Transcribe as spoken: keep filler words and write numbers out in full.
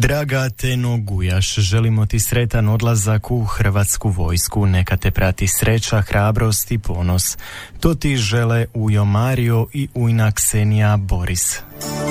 Draga Teno Gujaš, želimo ti sretan odlazak u Hrvatsku vojsku, neka te prati sreća, hrabrost i ponos. To ti žele Ujo Mario i ujna Ksenija Boris.